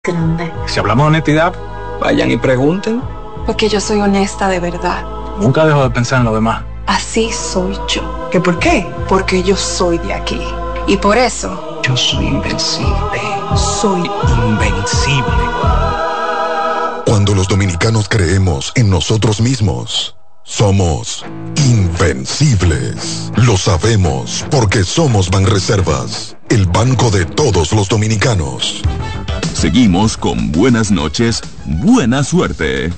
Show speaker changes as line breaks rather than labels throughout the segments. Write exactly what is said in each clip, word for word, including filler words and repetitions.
grande.
Si hablamos de honestidad, vayan y pregunten.
Porque yo soy honesta de verdad.
Nunca dejo de pensar en lo demás.
Así soy yo.
¿Qué por qué?
Porque yo soy de aquí. Y por eso...
Yo soy invencible.
Soy
invencible.
Cuando los dominicanos creemos en nosotros mismos, somos invencibles. Lo sabemos porque somos Banreservas, el banco de todos los dominicanos.
Seguimos con Buenas noches, buena suerte.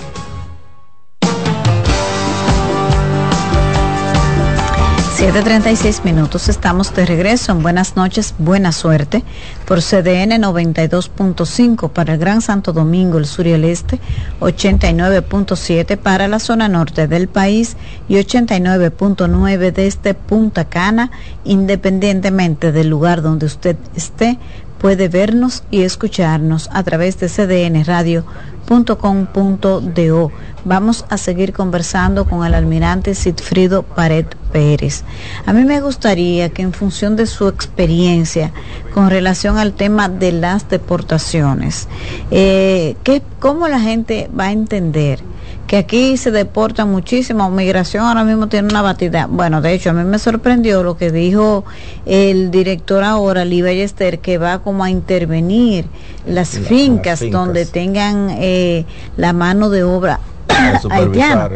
siete treinta y seis minutos, estamos de regreso en Buenas noches, buena suerte, por C D N noventa y dos punto cinco para el Gran Santo Domingo, el sur y el este, ochenta y nueve punto siete para la zona norte del país y ochenta y nueve punto nueve desde Punta Cana, independientemente del lugar donde usted esté, puede vernos y escucharnos a través de c d n radio punto com punto do. Vamos a seguir conversando con el almirante Sigfrido Pared Pérez. A mí me gustaría que, en función de su experiencia con relación al tema de las deportaciones, eh, que, ¿cómo la gente va a entender que aquí se deporta muchísimo? Migración ahora mismo tiene una batida. Bueno, de hecho, a mí me sorprendió lo que dijo el director ahora, Lee Ballester, que va como a intervenir las, la, fincas, las fincas donde tengan eh, la mano de obra haitiana.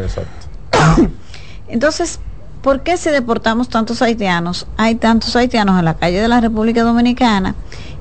Entonces, ¿por qué si deportamos tantos haitianos, hay tantos haitianos en la calle de la República Dominicana?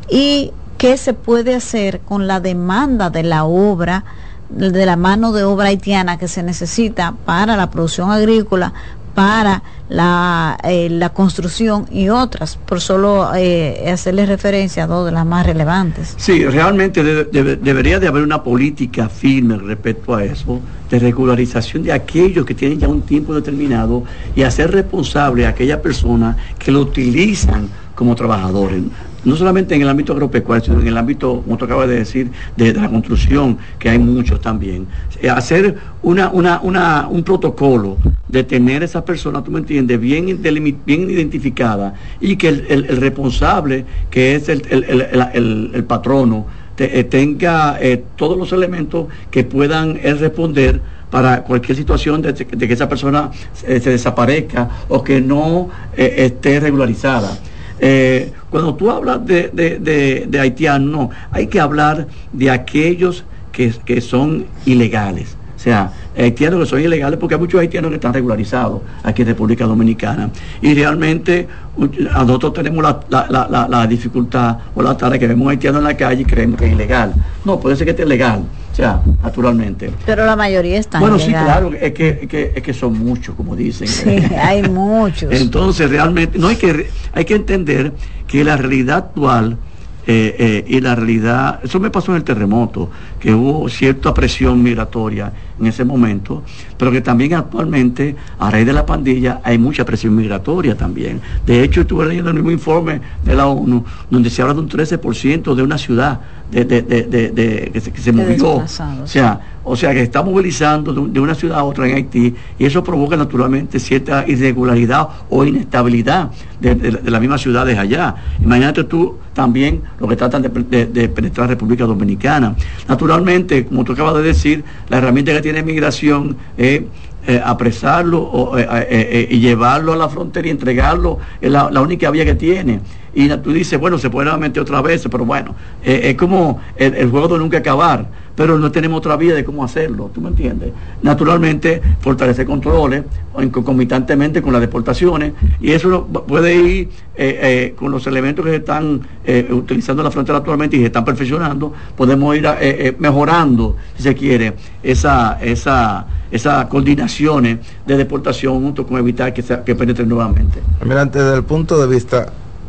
¿Y qué se puede hacer con la demanda de la obra, de la mano de obra haitiana que se necesita para la producción agrícola, para la, eh, la construcción y otras, por solo eh, hacerles referencia a dos de las más relevantes?
Sí, realmente de, de, debería de haber una política firme respecto a eso, de regularización de aquellos que tienen ya un tiempo determinado y hacer responsable a aquellas personas que lo utilizan como trabajadores, no solamente en el ámbito agropecuario, sino en el ámbito, como tú acabas de decir, de, de la construcción, que hay muchos también. Eh, hacer una, una, una, un protocolo de tener a esas personas, tú me entiendes, bien, bien identificadas, y que el, el, el responsable, que es el, el, el, el, el, el patrono, te, eh, tenga eh, todos los elementos que puedan eh, responder para cualquier situación de, de que esa persona eh, se desaparezca o que no eh, esté regularizada. Eh, cuando tú hablas de, de, de, de haitianos, no, hay que hablar de aquellos que, que son ilegales. O sea, haitianos que son ilegales, porque hay muchos haitianos que están regularizados aquí en República Dominicana. Y realmente nosotros tenemos la, la, la, la, la dificultad o la tarea que vemos un haitiano en la calle y creemos que es ilegal. No, puede ser que esté legal, o sea, naturalmente.
Pero la mayoría están
Bueno,
ilegal.
Sí, claro, es que, es, que, es que son muchos, como dicen.
Sí, hay muchos.
Entonces, realmente, no hay que, hay que entender que la realidad actual Eh, eh, y la realidad, eso me pasó en el terremoto, que hubo cierta presión migratoria en ese momento, pero que también actualmente, a raíz de la pandilla, hay mucha presión migratoria también. De hecho, estuve leyendo el mismo informe de la ONU, donde se habla de un trece por ciento de una ciudad de, de, de, de, de, que se, que se movió, o sea, o sea que está movilizando de, de una ciudad a otra en Haití, y eso provoca naturalmente cierta irregularidad o inestabilidad de, de, de las mismas ciudades allá. Imagínate tú también lo que tratan de, de, de penetrar República Dominicana. Naturalmente, como tú acabas de decir, la herramienta que tiene migración es eh, apresarlo o, eh, eh, eh, y llevarlo a la frontera y entregarlo, es la, la única vía que tiene. Y tú dices, bueno, se puede meter otra vez, pero bueno, eh, es como el, el juego de nunca acabar, pero no tenemos otra vía de cómo hacerlo, ¿tú me entiendes? Naturalmente, fortalecer controles, concomitantemente con las deportaciones, y eso puede ir eh, eh, con los elementos que se están eh, utilizando en la frontera actualmente y se están perfeccionando, podemos ir eh, eh, mejorando, si se quiere, esa, esa, esas coordinaciones de deportación junto con evitar que, se, que penetren nuevamente.
Almirante, desde el punto de vista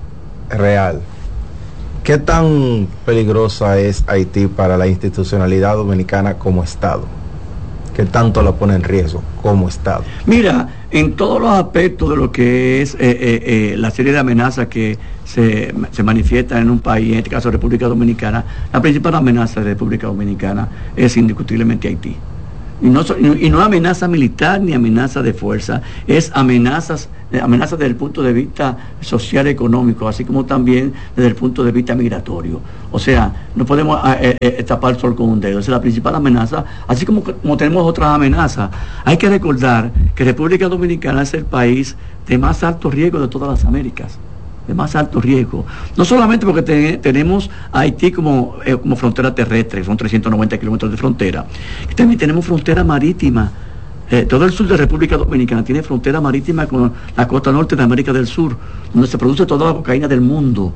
real, ¿qué tan peligrosa es Haití para la institucionalidad dominicana como Estado? ¿Qué tanto la pone en riesgo como Estado?
Mira, en todos los aspectos de lo que es eh, eh, eh, la serie de amenazas que se, se manifiestan en un país, en este caso República Dominicana, la principal amenaza de República Dominicana es indiscutiblemente Haití. Y no, y no amenaza militar ni amenaza de fuerza, es amenazas, amenazas desde el punto de vista social y económico, así como también desde el punto de vista migratorio. O sea, no podemos eh, eh, tapar el sol con un dedo, esa es la principal amenaza, así como, como tenemos otras amenazas. Hay que recordar que República Dominicana es el país de más alto riesgo de todas las Américas. De más alto riesgo, no solamente porque te, tenemos a Haití como, eh, como frontera terrestre, son trescientos noventa kilómetros de frontera, también tenemos frontera marítima, eh, todo el sur de República Dominicana tiene frontera marítima con la costa norte de América del Sur, donde se produce toda la cocaína del mundo.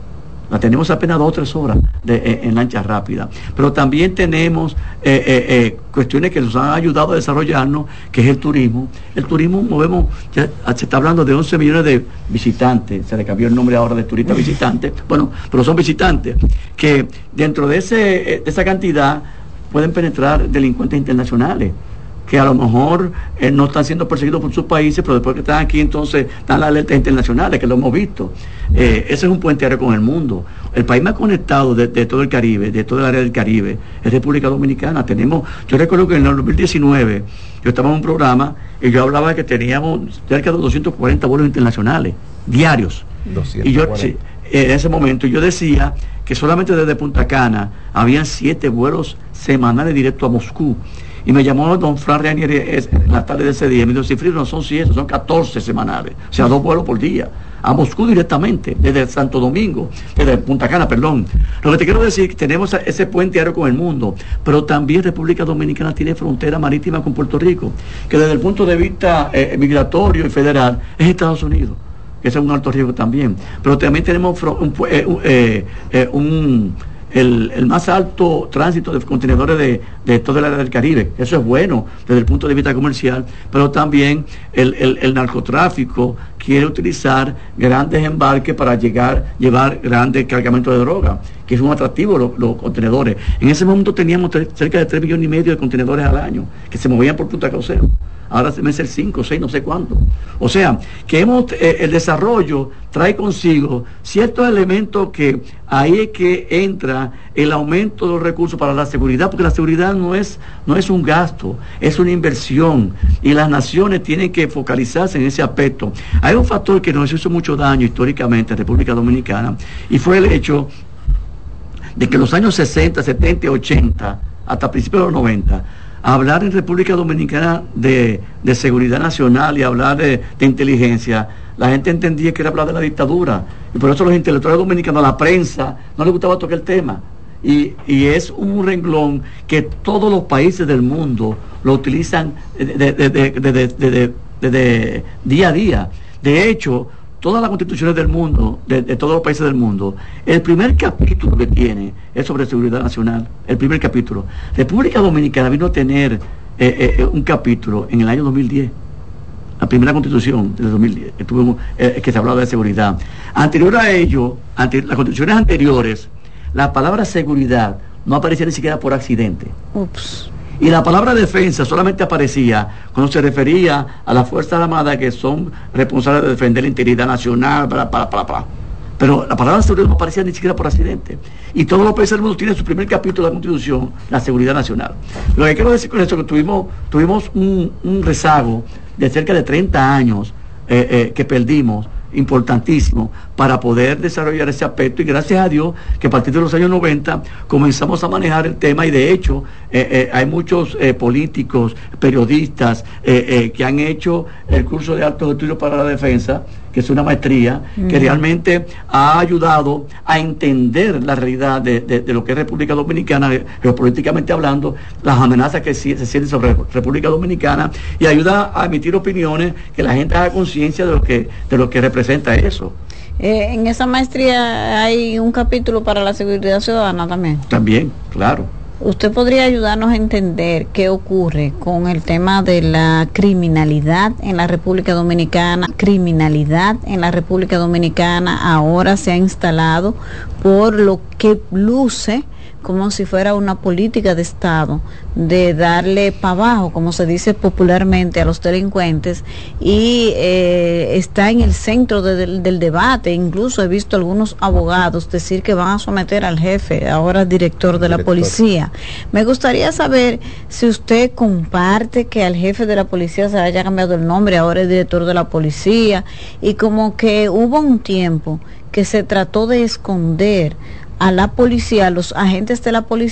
La tenemos apenas dos o tres horas de, eh, en lancha rápida. Pero también tenemos eh, eh, eh, cuestiones que nos han ayudado a desarrollarnos, que es el turismo. El turismo, movemos, ya se está hablando de once millones de visitantes, se le cambió el nombre ahora de turistas visitantes, bueno, pero son visitantes, que dentro de, ese, de esa cantidad pueden penetrar delincuentes internacionales, que a lo mejor eh, no están siendo perseguidos por sus países, pero después que están aquí entonces están las alertas internacionales, que lo hemos visto. Eh, ese es un puente aéreo con el mundo. El país más conectado de, de todo el Caribe, de todo el área del Caribe, es República Dominicana. Tenemos, yo recuerdo que en el dos mil diecinueve yo estaba en un programa y yo hablaba de que teníamos cerca de doscientos cuarenta vuelos internacionales diarios. Y yo, sí, en ese momento yo decía que solamente desde Punta Cana habían siete vuelos semanales directos a Moscú. Y me llamó don Fran Reanieri en la tarde de ese día y me dijo, Cifrino, no son siete, son catorce semanales, o sea, dos vuelos por día, a Moscú directamente, desde Santo Domingo, desde Punta Cana, perdón. Lo que te quiero decir es que tenemos ese puente aéreo con el mundo, pero también República Dominicana tiene frontera marítima con Puerto Rico, que desde el punto de vista eh, migratorio y federal es Estados Unidos, que es un alto riesgo también. Pero también tenemos un... Eh, eh, eh, un El, el más alto tránsito de contenedores de, de todo el área del Caribe. Eso es bueno desde el punto de vista comercial, pero también el, el, el narcotráfico quiere utilizar grandes embarques para llegar, llevar grandes cargamentos de droga, que es un atractivo los, los contenedores. En ese momento teníamos tre, cerca de tres millones y medio de contenedores al año que se movían por Punta Caucero. Ahora se me hace el cinco, seis, no sé cuánto. O sea, que hemos, eh, el desarrollo trae consigo ciertos elementos que ahí es que entra el aumento de los recursos para la seguridad, porque la seguridad no es, no es un gasto, es una inversión, y las naciones tienen que focalizarse en ese aspecto. Hay un factor que nos hizo mucho daño históricamente en República Dominicana, y fue el hecho de que en los años sesenta, setenta, ochenta, hasta principios de los noventa, hablar en República Dominicana de, de seguridad nacional y hablar de, de inteligencia, la gente entendía que era hablar de la dictadura, y por eso los intelectuales dominicanos, la prensa, no les gustaba tocar el tema, y, y es un renglón que todos los países del mundo lo utilizan de, de, de, de, de, de, de, de, de día a día. De hecho, todas las constituciones del mundo, de, de todos los países del mundo, el primer capítulo que tiene es sobre seguridad nacional, el primer capítulo. República Dominicana vino a tener eh, eh, un capítulo en el año dos mil diez, la primera constitución del dos mil diez, que, tuvimos, eh, que se hablaba de seguridad. Anterior a ello, ante, las constituciones anteriores, la palabra seguridad no aparecía ni siquiera por accidente. Ups. Y la palabra defensa solamente aparecía cuando se refería a las Fuerzas Armadas, que son responsables de defender la integridad nacional, bla, bla, bla, bla. Pero la palabra seguridad no aparecía ni siquiera por accidente. Y todos los países del mundo tienen su primer capítulo de la Constitución, la seguridad nacional. Lo que quiero decir con esto es que tuvimos, tuvimos un, un rezago de cerca de treinta años eh, eh, que perdimos, importantísimo, para poder desarrollar ese aspecto, y gracias a Dios que a partir de los años noventa comenzamos a manejar el tema, y de hecho eh, eh, hay muchos eh, políticos, periodistas eh, eh, que han hecho el curso de altos estudios para la defensa, que es una maestría mm. que realmente ha ayudado a entender la realidad de, de, de lo que es República Dominicana, geopolíticamente hablando, las amenazas que se sienten sobre República Dominicana, y ayuda a emitir opiniones que la gente haga conciencia de lo que de lo que representa eso.
Eh, en esa maestría hay un capítulo para la seguridad ciudadana también.
También, claro.
¿Usted podría ayudarnos a entender qué ocurre con el tema de la criminalidad en la República Dominicana? Criminalidad en la República Dominicana ahora se ha instalado por lo que luce como si fuera una política de Estado, de darle para abajo, como se dice popularmente, a los delincuentes, y eh, está en el centro de, del, del debate. Incluso he visto algunos abogados decir que van a someter al jefe, ahora director de la
Director.
policía. Me gustaría saber si usted comparte que al jefe de la policía se haya cambiado el nombre, ahora es director de la policía, y como que hubo un tiempo que se trató de esconder a la policía, a los agentes de la policía,